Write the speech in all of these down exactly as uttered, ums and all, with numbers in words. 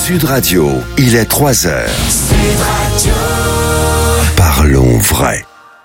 Sud Radio, il est trois heures. Sud Radio. Parlons vrai.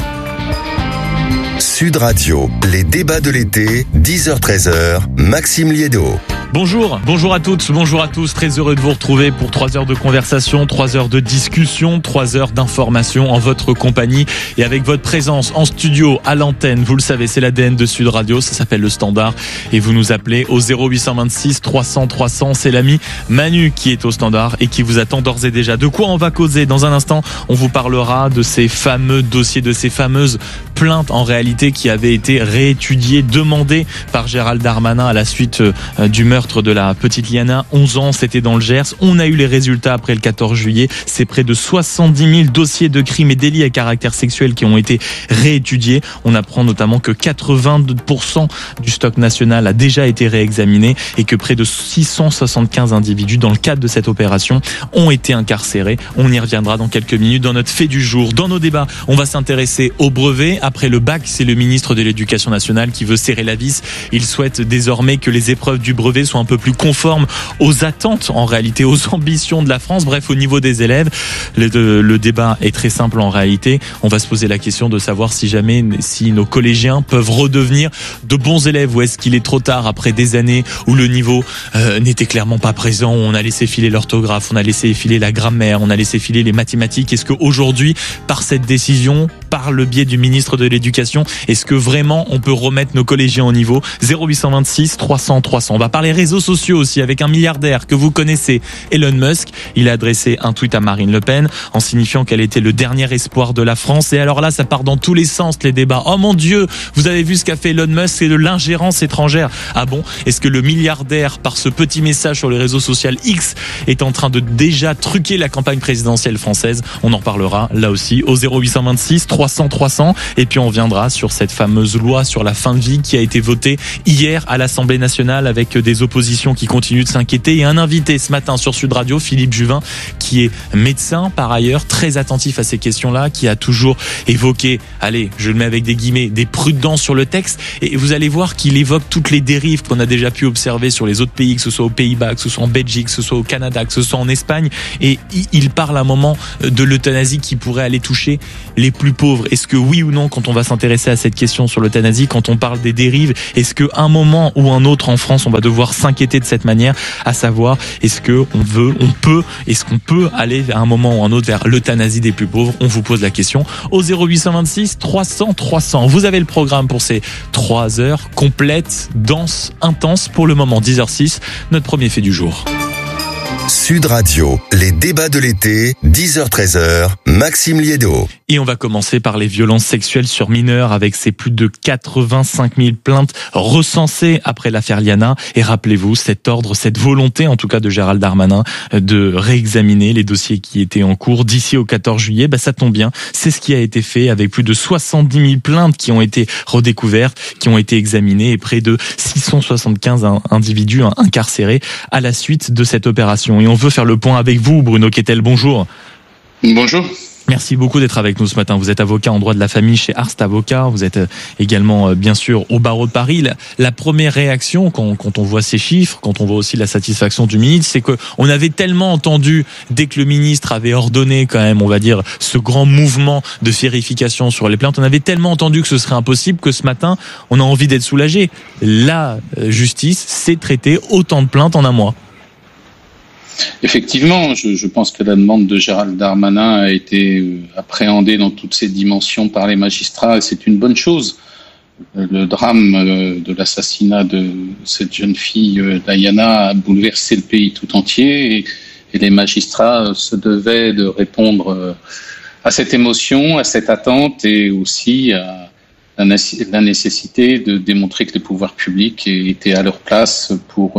Sud Radio, les débats de l'été, dix heures treize heures, Maxime Liédo. Bonjour, bonjour à toutes, bonjour à tous, très heureux de vous retrouver pour trois heures de conversation, trois heures de discussion, trois heures d'information en votre compagnie et avec votre présence en studio, à l'antenne. Vous le savez, c'est l'A D N de Sud Radio, ça s'appelle le Standard et vous nous appelez au zéro huit cent vingt-six trois cents trois cents. C'est l'ami Manu qui est au Standard et qui vous attend d'ores et déjà. De quoi on va causer? Dans un instant, on vous parlera de ces fameux dossiers, de ces fameuses plaintes en réalité qui avaient été réétudiées, demandées par Gérald Darmanin à la suite du meurtre de la petite Liana, onze ans, c'était dans le Gers. On a eu les résultats après le quatorze juillet. C'est près de soixante-dix mille dossiers de crimes et délits à caractère sexuel qui ont été réétudiés. On apprend notamment que quatre-vingt-deux pour cent du stock national a déjà été réexaminé et que près de six cent soixante-quinze individus dans le cadre de cette opération ont été incarcérés. On y reviendra dans quelques minutes dans notre fait du jour. Dans nos débats, on va s'intéresser au brevet. Après le bac, c'est le ministre de l'Éducation nationale qui veut serrer la vis. Il souhaite désormais que les épreuves du brevet soient un peu plus conformes aux attentes, en réalité, aux ambitions de la France. Bref, au niveau des élèves, le, le débat est très simple en réalité. On va se poser la question de savoir si jamais, si nos collégiens peuvent redevenir de bons élèves ou est-ce qu'il est trop tard après des années où le niveau euh, n'était clairement pas présent, où on a laissé filer l'orthographe, on a laissé filer la grammaire, on a laissé filer les mathématiques. Est-ce qu'aujourd'hui, par cette décision, par le biais du ministre de l'Éducation, est-ce que vraiment on peut remettre nos collégiens au niveau? Zéro huit cent vingt-six trois cents trois cents. On va parler réseaux sociaux aussi avec un milliardaire que vous connaissez, Elon Musk. Il a adressé un tweet à Marine Le Pen en signifiant qu'elle était le dernier espoir de la France. Et alors là, ça part dans tous les sens, les débats. Oh mon Dieu, vous avez vu ce qu'a fait Elon Musk, c'est de l'ingérence étrangère. Ah bon? Est-ce que le milliardaire, par ce petit message sur les réseaux sociaux X, est en train de déjà truquer la campagne présidentielle française? On en parlera là aussi au zéro huit cent vingt-six trois cents trois cents. Et puis on viendra sur cette fameuse loi sur la fin de vie qui a été votée hier à l'Assemblée nationale avec des oppositions qui continuent de s'inquiéter et un invité ce matin sur Sud Radio, Philippe Juvin, qui est médecin par ailleurs, très attentif à ces questions-là, qui a toujours évoqué, allez, je le mets avec des guillemets, des prudences sur le texte et vous allez voir qu'il évoque toutes les dérives qu'on a déjà pu observer sur les autres pays, que ce soit aux Pays-Bas, que ce soit en Belgique, que ce soit au Canada, que ce soit en Espagne et il parle à un moment de l'euthanasie qui pourrait aller toucher les plus pauvres. Est-ce que oui ou non, quand on va s'intéresser à cette question sur l'euthanasie, quand on parle des dérives, est-ce qu'à un moment ou un autre en France, on va devoir s'inquiéter de cette manière, à savoir, est-ce que on veut, on peut, est-ce qu'on peut aller à un moment ou un autre vers l'euthanasie des plus pauvres? On vous pose la question au zéro huit cent vingt-six trois cents trois cents. Vous avez le programme pour ces trois heures complètes, denses, intenses pour le moment. dix heures six, notre premier fait du jour. Sud Radio, les débats de l'été, dix heures treize heures, Maxime Liédo. Et on va commencer par les violences sexuelles sur mineurs avec ces plus de quatre-vingt-cinq mille plaintes recensées après l'affaire Liana. Et rappelez-vous, cet ordre, cette volonté en tout cas de Gérald Darmanin de réexaminer les dossiers qui étaient en cours d'ici au quatorze juillet, bah ça tombe bien, c'est ce qui a été fait avec plus de soixante-dix mille plaintes qui ont été redécouvertes, qui ont été examinées et près de six cent soixante-quinze individus incarcérés à la suite de cette opération. Et on veut faire le point avec vous, Bruno Kettel, bonjour. Bonjour. Merci beaucoup d'être avec nous ce matin. Vous êtes avocat en droit de la famille chez Arst Avocat. Vous êtes également, bien sûr, au barreau de Paris. La, la première réaction, quand, quand on voit ces chiffres, quand on voit aussi la satisfaction du ministre, c'est que on avait tellement entendu, dès que le ministre avait ordonné quand même, on va dire, ce grand mouvement de vérification sur les plaintes, on avait tellement entendu que ce serait impossible que ce matin, on a envie d'être soulagé. La justice sait traiter autant de plaintes en un mois. Effectivement, je, je pense que la demande de Gérald Darmanin a été appréhendée dans toutes ses dimensions par les magistrats et c'est une bonne chose. Le drame de l'assassinat de cette jeune fille, Diana, a bouleversé le pays tout entier et, et les magistrats se devaient de répondre à cette émotion, à cette attente et aussi à la nécessité de démontrer que les pouvoirs publics étaient à leur place pour...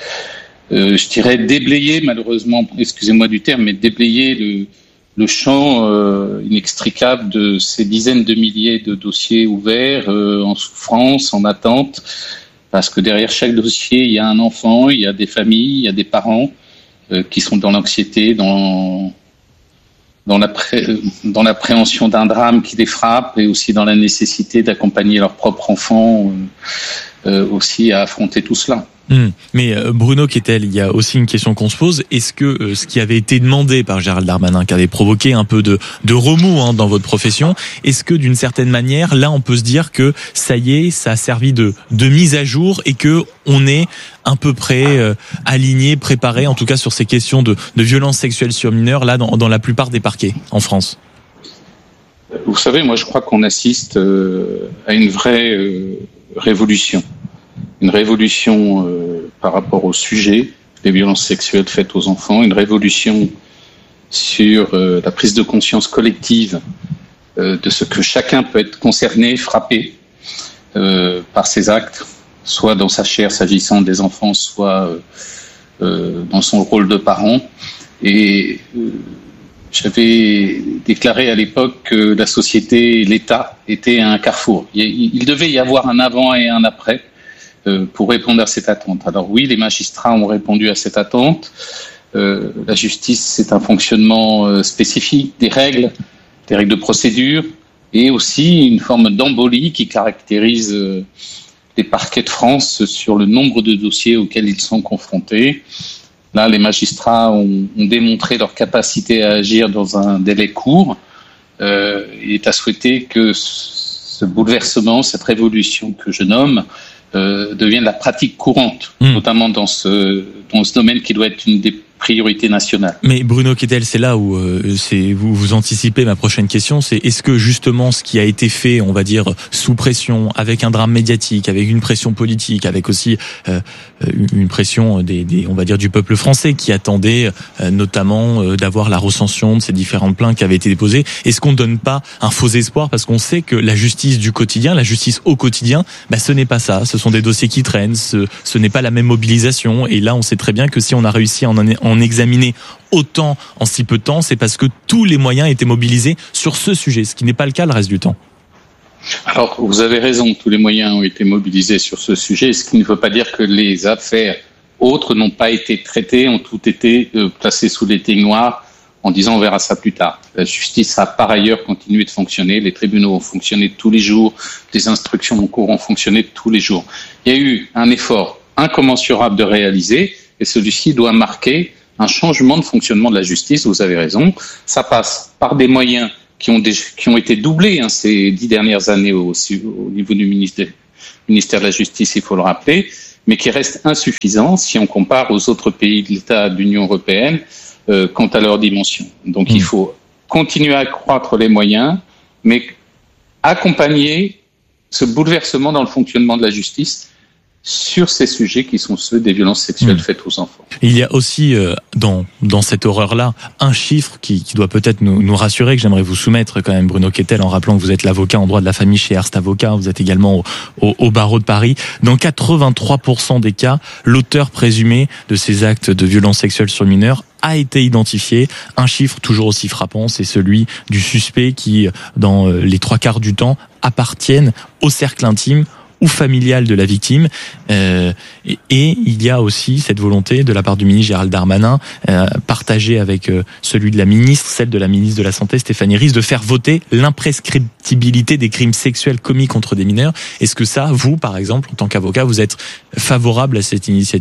Euh, je dirais déblayer, malheureusement, excusez-moi du terme, mais déblayer le, le champ euh, inextricable de ces dizaines de milliers de dossiers ouverts, euh, en souffrance, en attente, parce que derrière chaque dossier, il y a un enfant, il y a des familles, il y a des parents euh, qui sont dans l'anxiété, dans dans, l'appré- dans l'appréhension d'un drame qui les frappe et aussi dans la nécessité d'accompagner leur propre enfant euh, euh, aussi à affronter tout cela. Mmh. Mais euh, Bruno Kettel, il y a aussi une question qu'on se pose. Est-ce que euh, ce qui avait été demandé par Gérald Darmanin, qui avait provoqué un peu de, de remous hein, dans votre profession, est-ce que d'une certaine manière, là, on peut se dire que ça y est, ça a servi de, de mise à jour et que on est à peu près euh, aligné, préparé, en tout cas sur ces questions de, de violences sexuelles sur mineurs, là, dans, dans la plupart des parquets en France? Vous savez, moi, je crois qu'on assiste euh, à une vraie euh, révolution. Une révolution euh, par rapport au sujet des violences sexuelles faites aux enfants, une révolution sur euh, la prise de conscience collective euh, de ce que chacun peut être concerné, frappé euh, par ces actes, soit dans sa chair s'agissant des enfants, soit euh, euh, dans son rôle de parent. Et euh, j'avais déclaré à l'époque que la société, l'État, était à un carrefour. Il, il devait y avoir un avant et un après pour répondre à cette attente. Alors oui, les magistrats ont répondu à cette attente. Euh, la justice, c'est un fonctionnement euh, spécifique, des règles, des règles de procédure, et aussi une forme d'embolie qui caractérise euh, les parquets de France sur le nombre de dossiers auxquels ils sont confrontés. Là, les magistrats ont, ont démontré leur capacité à agir dans un délai court. Euh, il est à souhaiter que ce bouleversement, cette révolution que je nomme, Euh, devienne la pratique courante, mmh. notamment dans ce, dans ce domaine qui doit être une des priorités nationales. Mais Bruno Kettel, c'est là où euh, c'est, vous, vous anticipez ma prochaine question, c'est est-ce que justement ce qui a été fait, on va dire, sous pression, avec un drame médiatique, avec une pression politique, avec aussi euh, une pression des, des, on va dire, du peuple français qui attendait euh, notamment euh, d'avoir la recension de ces différentes plaintes qui avaient été déposées, est-ce qu'on ne donne pas un faux espoir parce qu'on sait que la justice du quotidien, la justice au quotidien, bah, ce n'est pas ça, ce sont des dossiers qui traînent, ce, ce n'est pas la même mobilisation, et là on sait très bien que si on a réussi à en, en examiner autant en si peu de temps, c'est parce que tous les moyens étaient mobilisés sur ce sujet, ce qui n'est pas le cas le reste du temps. Alors, vous avez raison, tous les moyens ont été mobilisés sur ce sujet, ce qui ne veut pas dire que les affaires autres n'ont pas été traitées, ont toutes été euh, placées sous l'éteignoir en disant on verra ça plus tard. La justice a par ailleurs continué de fonctionner, les tribunaux ont fonctionné tous les jours, les instructions en cours ont fonctionné tous les jours. Il y a eu un effort incommensurable de réaliser, et celui-ci doit marquer un changement de fonctionnement de la justice, vous avez raison. Ça passe par des moyens qui ont, des, qui ont été doublés hein, ces dix dernières années au, au niveau du ministère, ministère de la Justice, il faut le rappeler, mais qui restent insuffisants si on compare aux autres pays de l'État de l'Union européenne euh, quant à leur dimension. Donc mmh. il faut continuer à accroître les moyens, mais accompagner ce bouleversement dans le fonctionnement de la justice sur ces sujets qui sont ceux des violences sexuelles mmh. faites aux enfants. Il y a aussi euh, dans dans cette horreur-là un chiffre qui, qui doit peut-être nous, nous rassurer, que j'aimerais vous soumettre quand même, Bruno Kettel, en rappelant que vous êtes l'avocat en droit de la famille chez Hearst Avocat, vous êtes également au, au, au barreau de Paris. Dans quatre-vingt-trois pour cent des cas, l'auteur présumé de ces actes de violence sexuelle sur mineurs a été identifié. Un chiffre toujours aussi frappant, c'est celui du suspect qui, dans les trois quarts du temps, appartiennent au cercle intime ou familial de la victime, euh, et, et il y a aussi cette volonté de la part du ministre Gérald Darmanin, euh, partagée avec euh, celui de la ministre, celle de la ministre de la Santé Stéphanie Ries, de faire voter l'imprescriptibilité des crimes sexuels commis contre des mineurs. Est-ce que ça, vous, par exemple, en tant qu'avocat, vous êtes favorable à cette initiative ?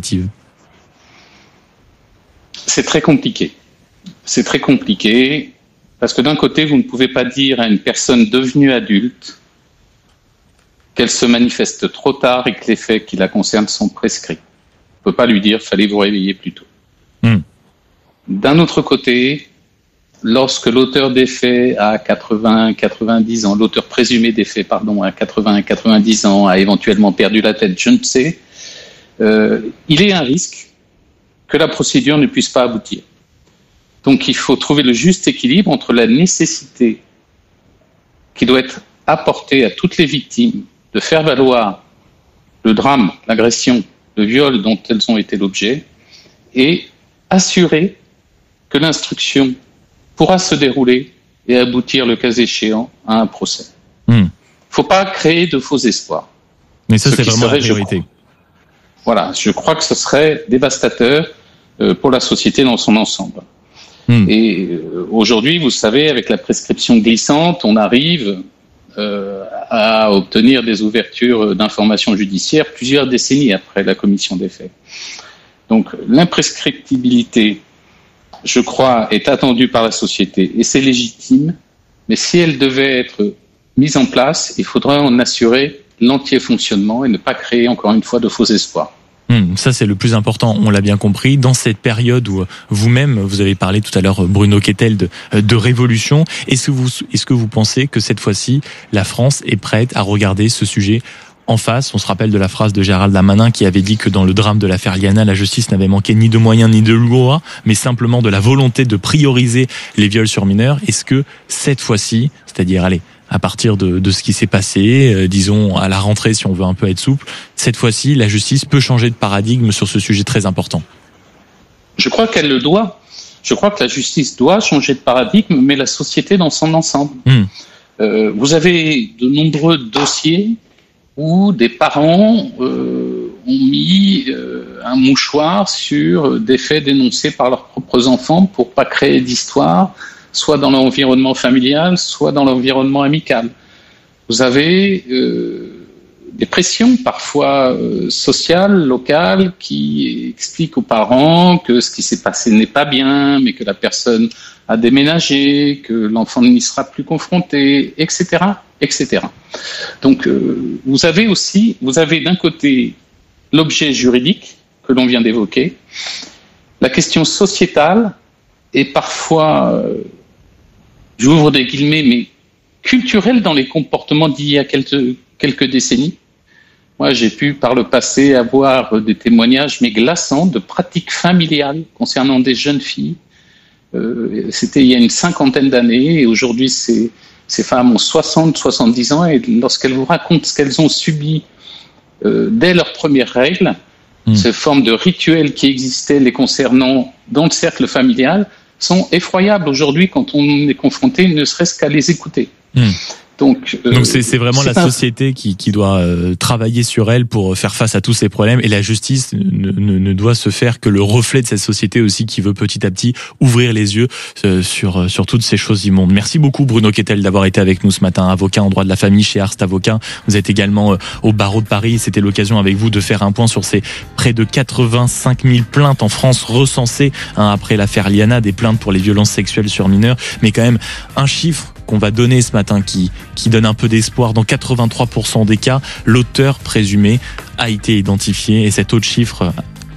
C'est très compliqué. C'est très compliqué parce que d'un côté, vous ne pouvez pas dire à une personne devenue adulte qu'elle se manifeste trop tard et que les faits qui la concernent sont prescrits. On ne peut pas lui dire « fallait vous réveiller plus tôt mmh. ». D'un autre côté, lorsque l'auteur des faits a quatre-vingts à quatre-vingt-dix ans, l'auteur présumé des faits, pardon, à quatre-vingts à quatre-vingt-dix ans, a éventuellement perdu la tête, je ne sais, euh, il est un risque que la procédure ne puisse pas aboutir. Donc il faut trouver le juste équilibre entre la nécessité qui doit être apportée à toutes les victimes de faire valoir le drame, l'agression, le viol dont elles ont été l'objet, et assurer que l'instruction pourra se dérouler et aboutir, le cas échéant, à un procès. Il mmh. ne faut pas créer de faux espoirs. Mais ça, c'est vraiment serait, la priorité. Je voilà, je crois que ce serait dévastateur euh, pour la société dans son ensemble. Mmh. Et euh, aujourd'hui, vous savez, avec la prescription glissante, on arrive euh, à obtenir des ouvertures d'informations judiciaires plusieurs décennies après la commission des faits. Donc l'imprescriptibilité, je crois, est attendue par la société et c'est légitime, mais si elle devait être mise en place, il faudrait en assurer l'entier fonctionnement et ne pas créer encore une fois de faux espoirs. Hum, ça c'est le plus important, on l'a bien compris. Dans cette période où vous-même, vous avez parlé tout à l'heure, Bruno Kettel, de, de révolution, est-ce que vous, est-ce que vous pensez que cette fois-ci, la France est prête à regarder ce sujet en face? On se rappelle de la phrase de Gérald Darmanin qui avait dit que dans le drame de l'affaire Liana, la justice n'avait manqué ni de moyens ni de loi, mais simplement de la volonté de prioriser les viols sur mineurs. Est-ce que cette fois-ci, c'est-à-dire, allez, à partir de, de ce qui s'est passé, euh, disons à la rentrée si on veut un peu être souple, cette fois-ci la justice peut changer de paradigme sur ce sujet très important? Je crois qu'elle le doit. Je crois que la justice doit changer de paradigme, mais la société dans son ensemble. Mmh. Euh, vous avez de nombreux dossiers où des parents euh, ont mis euh, un mouchoir sur des faits dénoncés par leurs propres enfants pour pas créer d'histoire, soit dans l'environnement familial, soit dans l'environnement amical. Vous avez euh, des pressions parfois euh, sociales, locales, qui expliquent aux parents que ce qui s'est passé n'est pas bien, mais que la personne a déménagé, que l'enfant n'y sera plus confronté, et cetera, et cetera. Donc, euh, vous avez aussi, vous avez d'un côté l'objet juridique que l'on vient d'évoquer, la question sociétale et parfois euh, j'ouvre des guillemets, mais culturel dans les comportements d'il y a quelques, quelques décennies. Moi, j'ai pu par le passé avoir des témoignages, mais glaçants, de pratiques familiales concernant des jeunes filles. Euh, c'était il y a une cinquantaine d'années, et aujourd'hui, ces, ces femmes ont soixante, soixante-dix ans, et lorsqu'elles vous racontent ce qu'elles ont subi euh, dès leurs premières règles, mmh. ces formes de rituels qui existaient les concernant dans le cercle familial, sont effroyables aujourd'hui quand on est confronté, ne serait-ce qu'à les écouter. Mmh. Donc, euh, Donc c'est, c'est vraiment c'est la un... société qui, qui doit euh, travailler sur elle pour faire face à tous ces problèmes, et la justice ne, ne, ne doit se faire que le reflet de cette société aussi qui veut petit à petit ouvrir les yeux euh, sur, sur toutes ces choses immondes. Merci beaucoup Bruno Kettel d'avoir été avec nous ce matin, avocat en droit de la famille chez Arst Avocat. Vous êtes également euh, au barreau de Paris. C'était l'occasion avec vous de faire un point sur ces près de quatre-vingt-cinq mille plaintes en France recensées hein, après l'affaire Liana, des plaintes pour les violences sexuelles sur mineurs, mais quand même un chiffre qu'on va donner ce matin qui, qui donne un peu d'espoir. Dans quatre-vingt-trois pour cent des cas, l'auteur présumé a été identifié, et cet autre chiffre